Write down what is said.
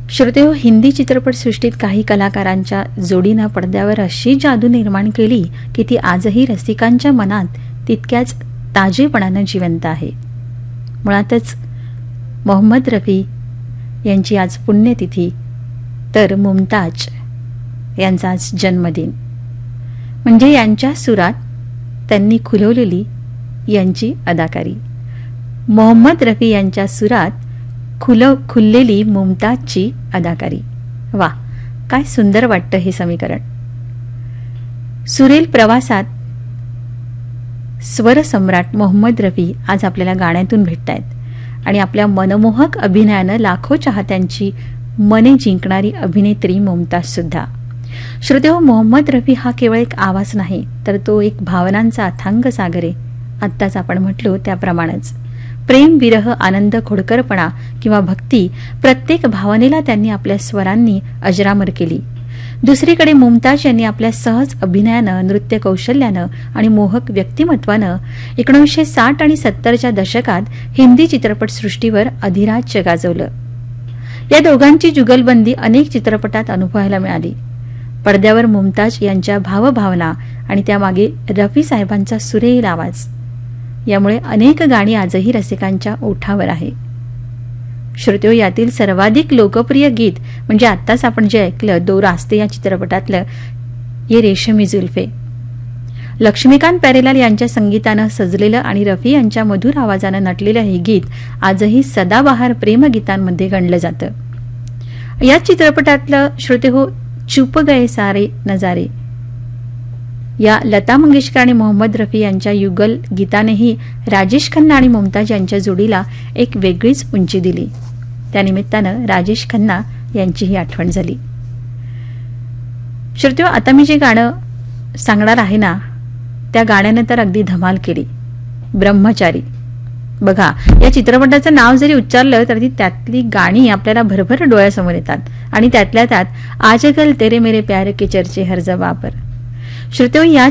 श्रोतेहो, हिंदी चित्रपटसृष्टीत काही कलाकारांच्या जोडीनं पडद्यावर अशी जादू निर्माण केली की ती आजही रसिकांच्या मनात तितक्याच ताजेपणानं जिवंत आहे. मुळातच मोहम्मद रफी यांची आज पुण्यतिथी, तर मुमताज यांचा आज जन्मदिन. म्हणजे यांच्या सुरात त्यांनी खुलवलेली यांची अदाकारी, मोहम्मद रफी यांच्या सुरात खुललेली मुमताजची अदाकारी. वा, काय सुंदर वाटतं हे समीकरण. सुरेल प्रवासात स्वरसम्राट मोहम्मद रफी आज आपल्याला गाण्यातून भेटतायत आणि आपल्या मनमोहक अभिनयानं लाखो चाहत्यांची मने जिंकणारी अभिनेत्री मुमताज सुद्धा. श्रोतेहो, मोहम्मद रफी हा केवळ एक आवाज नाही, तर तो एक भावनांचा अथांग सागर आहे. आत्ताच आपण म्हटलो त्याप्रमाणेच प्रेम, विरह, आनंद, खोडकरपणा किंवा भक्ती, प्रत्येक भावनेला त्यांनी आपल्या स्वरांनी अजरामर केली. दुसरीकडे मुमताज यांनी आपल्या सहज अभिनयानं, नृत्य कौशल्यानं आणि मोहक व्यक्तिमत्वानं 1960 आणि 70च्या दशकात हिंदी चित्रपटसृष्टीवर अधिराज्य गाजवलं. या दोघांची जुगलबंदी अनेक चित्रपटात अनुभवायला मिळाली. पडद्यावर मुमताज यांच्या भावभावना आणि त्यामागे रफी साहेबांचा सुरेल आवाज, यामुळे अनेक गाणी आजही रसिकांच्या ओठावर आहे. श्रोतेहो, यातील सर्वाधिक लोकप्रिय गीत म्हणजे आत्ताच आपण जे ऐकलं, दो रास्ते या चित्रपटातलं ये रेशमी जुल्फे. लक्ष्मीकांत प्यारेलाल यांच्या संगीतानं सजलेलं आणि रफी यांच्या मधुर आवाजानं नटलेलं हे गीत आजही सदाबहार प्रेमगीतांमध्ये गणलं जातं. या चित्रपटातलं श्रोतेहो चुप गए सारे नजारे या लता मंगेशकर आणि मोहम्मद रफी यांच्या युगल गीतानेही राजेश खन्ना आणि मुमताज यांच्या जोडीला एक वेगळीच उंची दिली. त्यानिमित्तानं राजेश खन्ना यांचीही आठवण झाली. श्रोतेहो, आता मी जे गाणं सांगणार आहे ना, त्या गाण्यानं तर अगदी धमाल केली. ब्रह्मचारी. बघा, या चित्रपटाचं नाव जरी उच्चारलं तरी त्यातली गाणी आपल्याला भरभर डोळ्यासमोर येतात आणि त्यातल्या त्यात आजकल तेरे मेरे प्यार के चर्चे हर जगह पर. श्रोतेहो, या